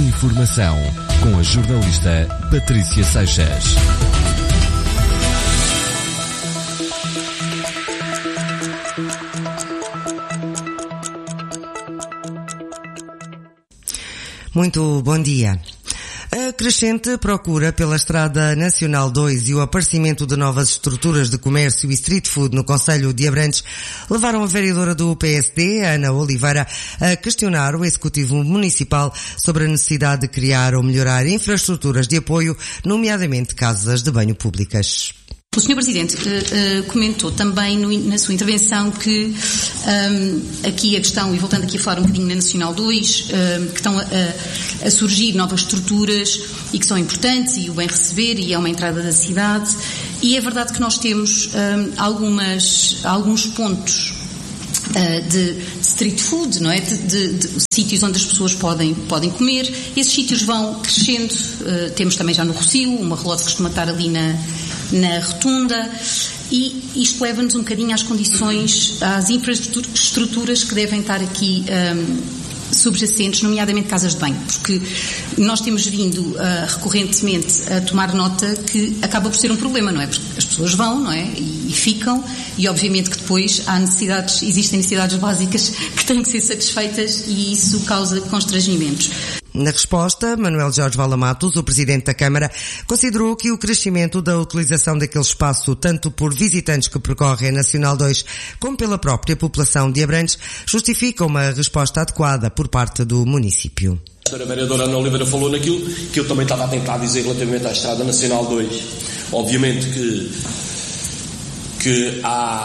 Informação com a jornalista Patrícia Seixas. Muito bom dia. A crescente procura pela Estrada Nacional 2 e o aparecimento de novas estruturas de comércio e street food no concelho de Abrantes levaram a vereadora do PSD, Ana Oliveira, a questionar o Executivo Municipal sobre a necessidade de criar ou melhorar infraestruturas de apoio, nomeadamente casas de banho públicas. O Sr. Presidente comentou também na sua intervenção que aqui a questão, e voltando aqui a falar um bocadinho na Nacional 2, que estão a surgir novas estruturas e que são importantes e o bem receber e é uma entrada da cidade, e é verdade que nós temos alguns pontos de street food, não é? De sítios onde as pessoas podem comer. Esses sítios vão crescendo, temos também já no Rossio, uma relógio que costuma estar ali na rotunda, e isto leva-nos um bocadinho às condições, às infraestruturas que devem estar aqui subjacentes, nomeadamente casas de banho, porque nós temos vindo recorrentemente a tomar nota que acaba por ser um problema, não é? Porque as pessoas vão, não é? E ficam, e obviamente que depois existem necessidades básicas que têm que ser satisfeitas e isso causa constrangimentos. Na resposta, Manuel Jorge Valamatos, o Presidente da Câmara, considerou que o crescimento da utilização daquele espaço, tanto por visitantes que percorrem a Nacional 2, como pela própria população de Abrantes, justifica uma resposta adequada por parte do município. A vereadora Ana Oliveira falou naquilo que eu também estava a tentar dizer relativamente à Estrada Nacional 2. Obviamente que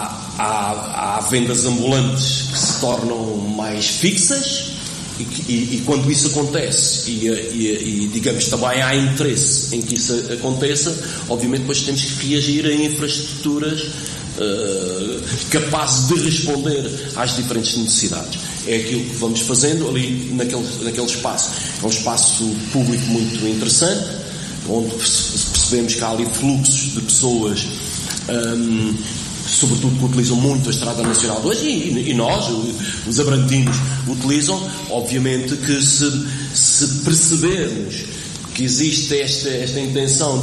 há vendas ambulantes que se tornam mais fixas, e quando isso acontece e digamos também há interesse em que isso aconteça, obviamente depois temos que reagir a infraestruturas capazes de responder às diferentes necessidades. É aquilo que vamos fazendo ali naquele espaço. É um espaço público muito interessante, onde percebemos que há ali fluxos de pessoas, sobretudo que utilizam muito a Estrada Nacional 2 e nós, os abrantinos, utilizam. Obviamente que se percebermos que existe esta intenção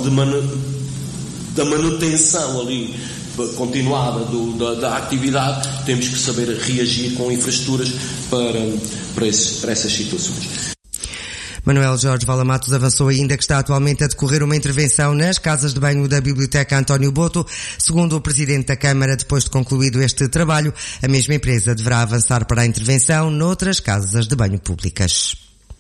da manutenção ali continuada da atividade, temos que saber reagir com infraestruturas para essas situações. Manuel Jorge Valamatos avançou ainda que está atualmente a decorrer uma intervenção nas casas de banho da Biblioteca António Boto. Segundo o Presidente da Câmara, depois de concluído este trabalho, a mesma empresa deverá avançar para a intervenção noutras casas de banho públicas.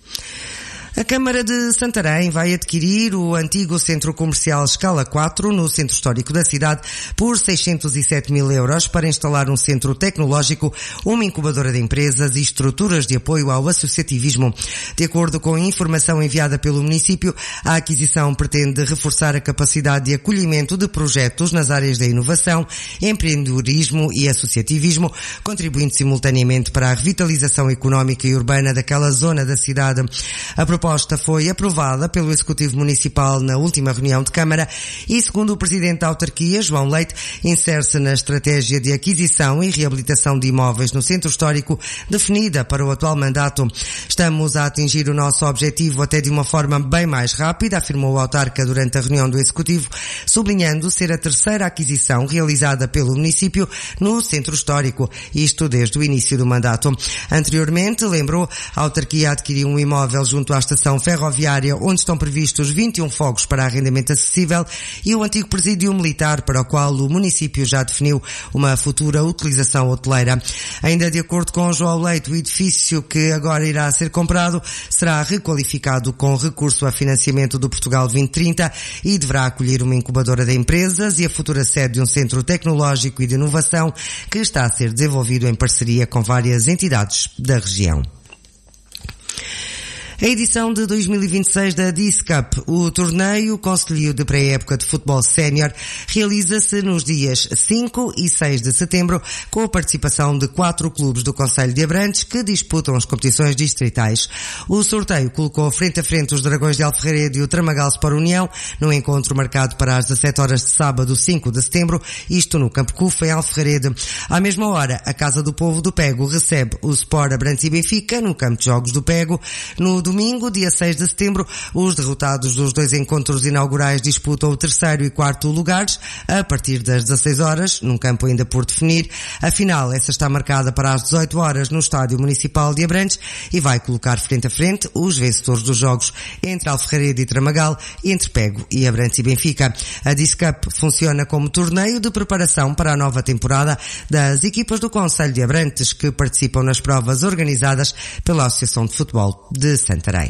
A Câmara de Santarém vai adquirir o antigo Centro Comercial Escala 4 no Centro Histórico da cidade por 607 mil euros para instalar um centro tecnológico, uma incubadora de empresas e estruturas de apoio ao associativismo. De acordo com a informação enviada pelo município, a aquisição pretende reforçar a capacidade de acolhimento de projetos nas áreas da inovação, empreendedorismo e associativismo, contribuindo simultaneamente para a revitalização económica e urbana daquela zona da cidade. A proposta foi aprovada pelo Executivo Municipal na última reunião de Câmara e, segundo o Presidente da Autarquia, João Leite, insere-se na estratégia de aquisição e reabilitação de imóveis no Centro Histórico definida para o atual mandato. Estamos a atingir o nosso objetivo até de uma forma bem mais rápida, afirmou o autarca durante a reunião do Executivo, sublinhando ser a terceira aquisição realizada pelo município no Centro Histórico, isto desde o início do mandato. Anteriormente, lembrou, a autarquia adquiriu um imóvel junto à estação ferroviária, onde estão previstos 21 fogos para arrendamento acessível, e o antigo presídio militar, para o qual o município já definiu uma futura utilização hoteleira. Ainda de acordo com João Leite, o edifício que agora irá ser comprado será requalificado com recurso a financiamento do Portugal 2030 e deverá acolher uma incubadora de empresas e a futura sede de um centro tecnológico e de inovação que está a ser desenvolvido em parceria com várias entidades da região. A edição de 2026 da Dice Cup, o torneio concelhio de pré-época de futebol sénior, realiza-se nos dias 5 e 6 de setembro, com a participação de 4 clubes do concelho de Abrantes que disputam as competições distritais. O sorteio colocou frente a frente os Dragões de Alferrede e o Tramagal Sport União, num encontro marcado para as 17 horas de sábado, 5 de setembro, isto no Campo Cufa, em Alferrede. À mesma hora, a Casa do Povo do Pego recebe o Sport Abrantes e Benfica, no Campo de Jogos do Pego. No domingo, dia 6 de setembro, os derrotados dos 2 encontros inaugurais disputam o 3º e 4º lugares, a partir das 16 horas, num campo ainda por definir. A final, essa está marcada para as 18 horas no Estádio Municipal de Abrantes e vai colocar frente a frente os vencedores dos jogos entre Alferrede e Tramagal e entre Pego e Abrantes e Benfica. A Disc Cup funciona como torneio de preparação para a nova temporada das equipas do Concelho de Abrantes que participam nas provas organizadas pela Associação de Futebol de Santarém.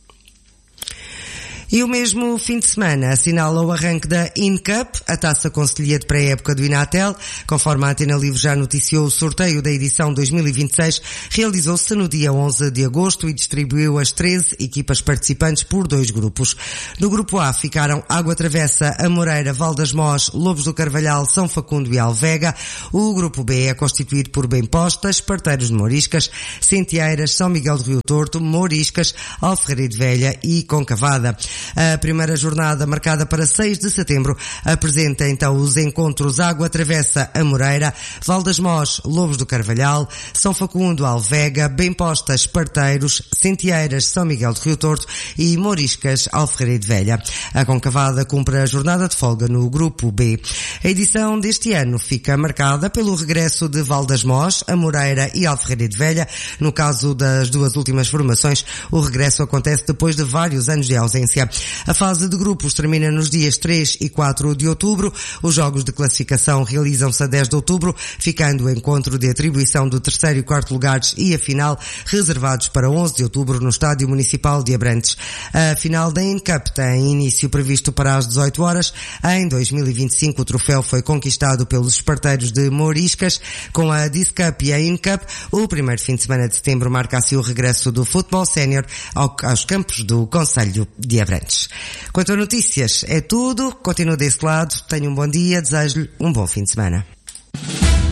E o mesmo fim de semana assinala o arranque da InCup, a taça concelhia de pré-época do Inatel. Conforme a Antena Livre já noticiou, o sorteio da edição 2026 realizou-se no dia 11 de agosto e distribuiu as 13 equipas participantes por 2 grupos. No grupo A ficaram Água Travessa, Amoreira, Val das Mós, Lobos do Carvalhal, São Facundo e Alvega. O grupo B é constituído por Bem-Postas, Parteiros de Mouriscas, Sentieiras, São Miguel do Rio Torto, Mouriscas, Alferrede Velha e Concavada. A primeira jornada, marcada para 6 de setembro, apresenta então os encontros Água Travessa, Amoreira, Val das Mós, Lobos do Carvalhal, São Facundo, Alvega, Bem-Postas, Parteiros, Sentieiras, São Miguel do Rio Torto e Mouriscas, Alferrede Velha. A Concavada cumpre a jornada de folga no grupo B. A edição deste ano fica marcada pelo regresso de Val das Mós, Amoreira e Alferrede Velha. No caso das duas últimas formações, o regresso acontece depois de vários anos de ausência. A fase de grupos termina nos dias 3 e 4 de outubro. Os jogos de classificação realizam-se a 10 de outubro, ficando o encontro de atribuição do 3º e 4º lugares e a final reservados para 11 de outubro no Estádio Municipal de Abrantes. A final da InCup tem início previsto para as 18 horas. Em 2025 o troféu foi conquistado pelos Esparteiros de Mouriscas. Com a Disc Cup e a InCup, o primeiro fim de semana de setembro marca assim o regresso do futebol sénior aos campos do Concelho de Abrantes. Quanto a notícias, é tudo. Continuo desse lado. Tenha um bom dia. Desejo-lhe um bom fim de semana.